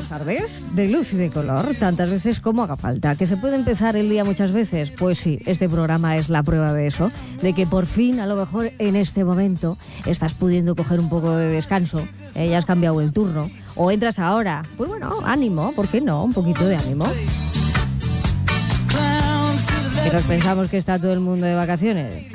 Buenas tardes, de luz y de color, tantas veces como haga falta. ¿Que se puede empezar el día muchas veces? Pues sí, este programa es la prueba de eso, de que por fin, a lo mejor en este momento, estás pudiendo coger un poco de descanso, ya has cambiado el turno, o entras ahora. Pues bueno, ánimo, ¿por qué no? Un poquito de ánimo. ¿Que nos pensamos que está todo el mundo de vacaciones?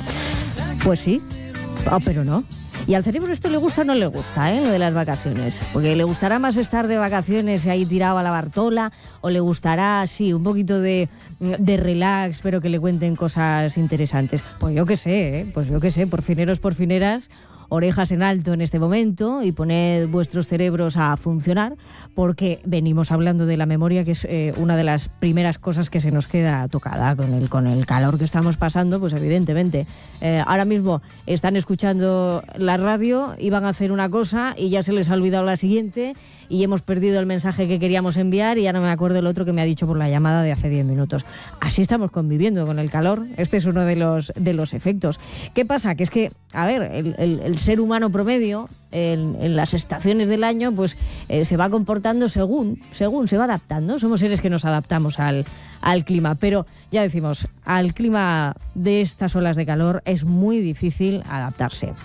Pues sí, pero no. ¿Y al cerebro esto le gusta o no le gusta, lo de las vacaciones? Porque le gustará más estar de vacaciones y ahí tirado a la Bartola, o le gustará, sí, un poquito de relax, pero que le cuenten cosas interesantes. Pues yo qué sé, porfineros, porfineras, orejas en alto en este momento y poned vuestros cerebros a funcionar, porque venimos hablando de la memoria, que es una de las primeras cosas que se nos queda tocada con el calor que estamos pasando. Pues evidentemente, ahora mismo están escuchando la radio y van a hacer una cosa y ya se les ha olvidado la siguiente y hemos perdido el mensaje que queríamos enviar y ya no me acuerdo el otro que me ha dicho por la llamada de hace 10 minutos. Así estamos conviviendo con el calor. Este es uno de los efectos. ¿Qué pasa? Que es que, a ver, el ser humano promedio en las estaciones del año pues se va comportando según se va adaptando. Somos seres que nos adaptamos al clima, pero ya decimos, al clima de estas olas de calor es muy difícil adaptarse.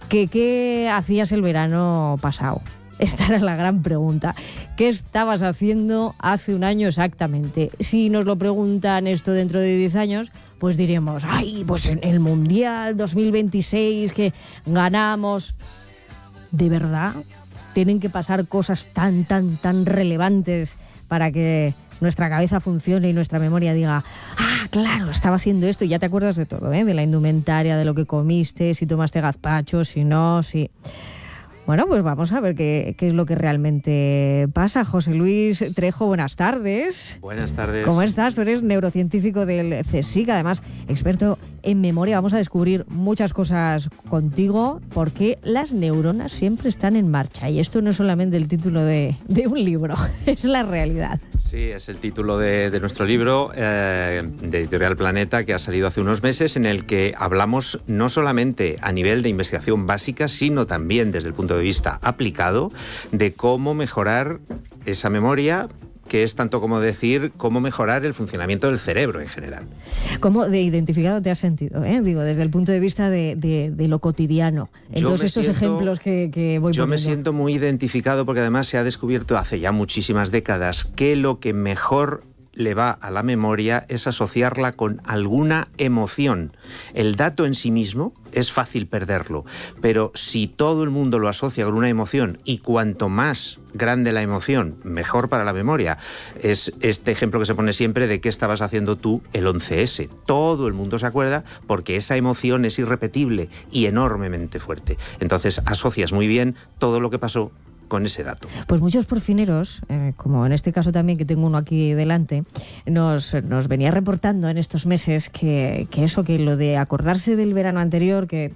¿Qué hacías el verano pasado? Esta era la gran pregunta. ¿Qué estabas haciendo hace un año exactamente? Si nos lo preguntan esto dentro de 10 años, pues diremos, ¡ay, pues en el Mundial 2026 que ganamos! ¿De verdad tienen que pasar cosas tan relevantes para que nuestra cabeza funcione y nuestra memoria diga, ah, claro, estaba haciendo esto? Y ya te acuerdas de todo, de la indumentaria, de lo que comiste, si tomaste gazpacho, si no, si... Bueno, pues vamos a ver qué es lo que realmente pasa. José Luis Trejo, buenas tardes. Buenas tardes. ¿Cómo estás? Tú eres neurocientífico del CSIC, además experto en memoria. Vamos a descubrir muchas cosas contigo, porque las neuronas siempre están en marcha. Y esto no es solamente el título de un libro, es la realidad. Sí, es el título de nuestro libro, de Editorial Planeta, que ha salido hace unos meses, en el que hablamos no solamente a nivel de investigación básica, sino también desde el punto de vista aplicado de cómo mejorar esa memoria, que es tanto como decir cómo mejorar el funcionamiento del cerebro en general. ¿Cómo de identificado te has sentido? Digo, desde el punto de vista de lo cotidiano, en todos estos ejemplos que voy poniendo. Yo me siento muy identificado, porque además se ha descubierto hace ya muchísimas décadas que lo que mejor le va a la memoria es asociarla con alguna emoción. El dato en sí mismo es fácil perderlo, pero si todo el mundo lo asocia con una emoción, y cuanto más grande la emoción, mejor para la memoria. Es este ejemplo que se pone siempre de qué estabas haciendo tú el 11S. Todo el mundo se acuerda porque esa emoción es irrepetible y enormemente fuerte. Entonces asocias muy bien todo lo que pasó con ese dato. Pues muchos porfineros, como en este caso también, que tengo uno aquí delante, nos venía reportando en estos meses que lo de acordarse del verano anterior, que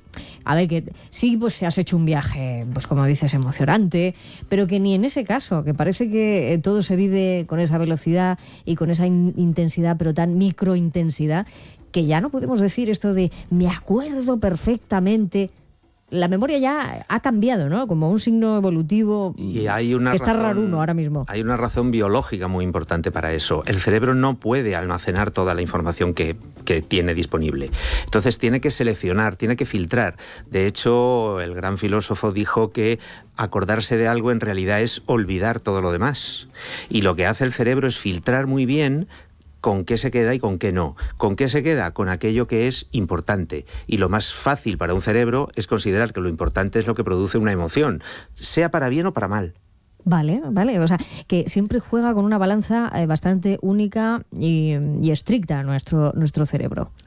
sí, pues has hecho un viaje, pues como dices, emocionante, pero que ni en ese caso, que parece que todo se vive con esa velocidad y con esa intensidad, pero tan microintensidad, que ya no podemos decir esto de me acuerdo perfectamente. La memoria ya ha cambiado, ¿no? Como un signo evolutivo, y hay una que está razón, raruno ahora mismo. Hay una razón biológica muy importante para eso. El cerebro no puede almacenar toda la información que tiene disponible. Entonces tiene que seleccionar, tiene que filtrar. De hecho, el gran filósofo dijo que acordarse de algo en realidad es olvidar todo lo demás. Y lo que hace el cerebro es filtrar muy bien con qué se queda y con qué no. ¿Con qué se queda? Con aquello que es importante. Y lo más fácil para un cerebro es considerar que lo importante es lo que produce una emoción, sea para bien o para mal. Vale. O sea, que siempre juega con una balanza bastante única y estricta nuestro cerebro.